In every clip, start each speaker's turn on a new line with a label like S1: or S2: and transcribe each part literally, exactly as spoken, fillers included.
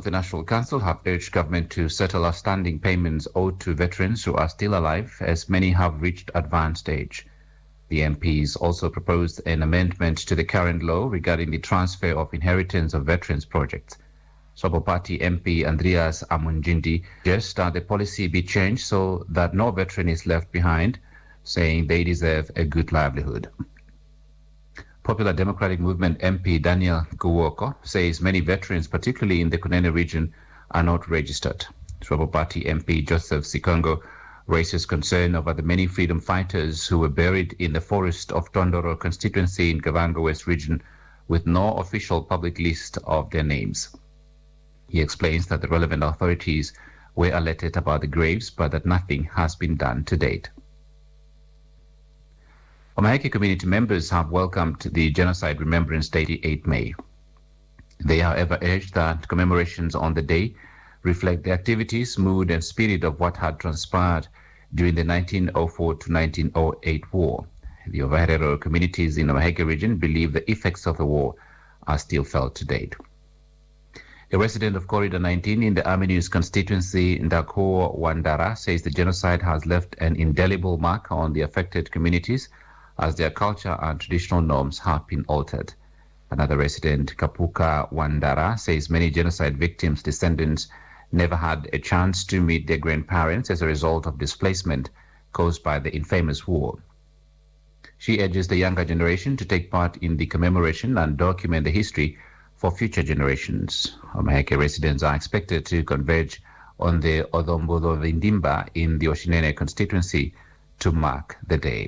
S1: the National Council have urged government to settle outstanding payments owed to veterans who are still alive, as many have reached advanced age. The M Ps also proposed an amendment to the current law regarding the transfer of inheritance of veterans projects. Labour Party M P Andreas Amunjindi suggests that the policy be changed so that no veteran is left behind, saying they deserve a good livelihood. Popular Democratic Movement M P Daniel Kuwoko says many veterans, particularly in the Kunene region, are not registered. Labour Party M P Joseph Sikongo raises concern over the many freedom fighters who were buried in the forest of Tondoro constituency in Kavango West region with no official public list of their names. He explains that the relevant authorities were alerted about the graves, but that nothing has been done to date. Omaheke community members have welcomed the Genocide Remembrance Day, the eighth of May. They, however, urged that commemorations on the day reflect the activities, mood, and spirit of what had transpired during the nineteen oh four to nineteen oh eight war. The Ovaherero communities in Omaheke region believe the effects of the war are still felt to date. A resident of Corridor nineteen in the Aminus constituency, Ndako Wandara, says the genocide has left an indelible mark on the affected communities as their culture and traditional norms have been altered. Another resident, Kapuka Wandara, says many genocide victims' descendants never had a chance to meet their grandparents as a result of displacement caused by the infamous war. She urges the younger generation to take part in the commemoration and document the history for future generations. Omaheke residents are expected to converge on the Odombodo Vindimba in the Oshinene constituency to mark the day.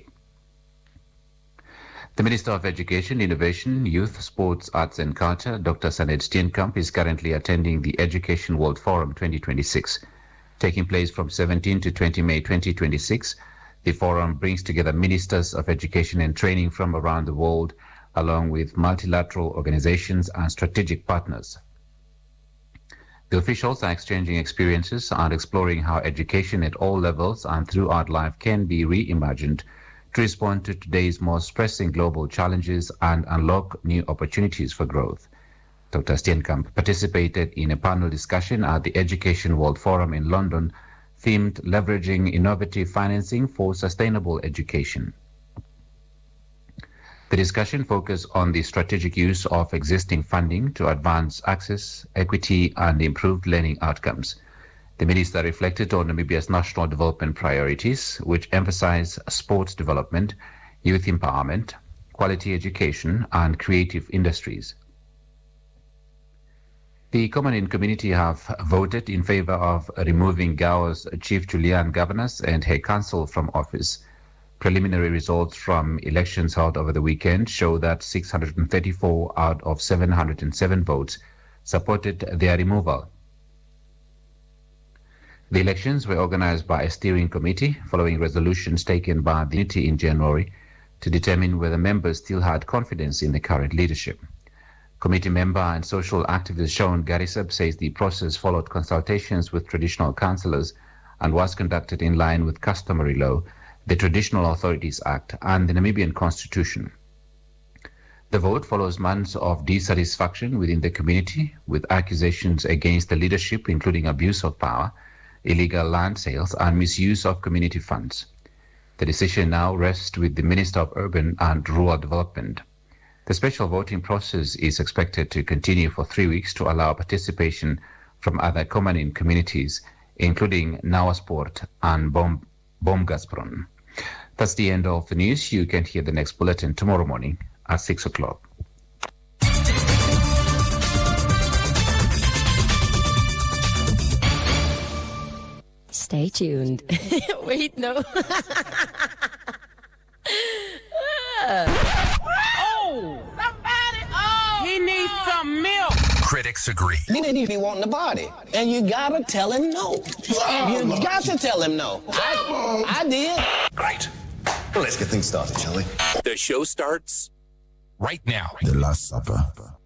S1: The Minister of Education, Innovation, Youth, Sports, Arts and Culture, Doctor Sanet Steenkamp, is currently attending the Education World Forum twenty twenty-six. Taking place from seventeenth to twentieth of May twenty twenty-six, the forum brings together ministers of education and training from around the world, along with multilateral organizations and strategic partners. The officials are exchanging experiences and exploring how education at all levels and throughout life can be reimagined to respond to today's most pressing global challenges and unlock new opportunities for growth. Doctor Steenkamp participated in a panel discussion at the Education World Forum in London, themed Leveraging Innovative Financing for Sustainable Education. The discussion focused on the strategic use of existing funding to advance access, equity, and improved learning outcomes. The minister reflected on Namibia's national development priorities, which emphasize sports development, youth empowerment, quality education, and creative industries. The Common community have voted in favor of removing Gao's Chief Julian governors and her council from office. Preliminary results from elections held over the weekend show that six hundred thirty-four out of seven hundred seven votes supported their removal. The elections were organized by a steering committee following resolutions taken by the unity in January to determine whether members still had confidence in the current leadership. Committee member and social activist Sean Garisab says the process followed consultations with traditional councillors and was conducted in line with customary law, the Traditional Authorities Act, and the Namibian Constitution. The vote follows months of dissatisfaction within the community, with accusations against the leadership, including abuse of power, illegal land sales, and misuse of community funds. The decision now rests with the Minister of Urban and Rural Development. The special voting process is expected to continue for three weeks to allow participation from other Common communities, including Nawasport and Bom Bomgasbron. That's the end of the news. You can hear the next bulletin tomorrow morning at six o'clock.
S2: Stay tuned. Wait, no.
S3: Oh! Somebody! Oh! He needs some milk!
S4: Critics agree.
S5: He didn't even be wanting the body. And you gotta tell him no. You got to tell him no. I, I did.
S4: Great.
S6: Well, let's get things started, shall we?
S4: The show starts right now.
S7: The Last Supper.